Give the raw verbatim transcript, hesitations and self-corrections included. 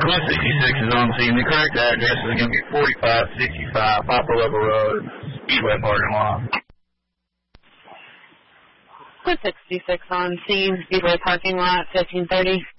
Quinn sixty-six is on scene. The correct address is going to be forty-five sixty-five Poplar Level Road, Speedway parking lot. Quinn sixty-six on scene, Speedway parking lot, fifteen thirty.